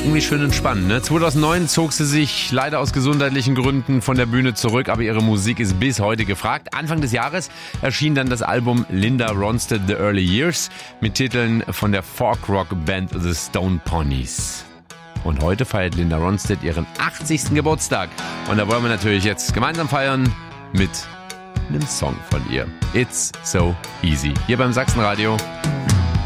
irgendwie schön entspannend, ne? 2009 zog sie sich leider aus gesundheitlichen Gründen von der Bühne zurück, aber ihre Musik ist bis heute gefragt. Anfang des Jahres erschien dann das Album Linda Ronstadt The Early Years mit Titeln von der Folk-Rock-Band The Stone Ponies. Und heute feiert Linda Ronstadt ihren 80. Geburtstag. Und da wollen wir natürlich jetzt gemeinsam feiern mit einem Song von ihr. It's So Easy. Hier beim Sachsenradio.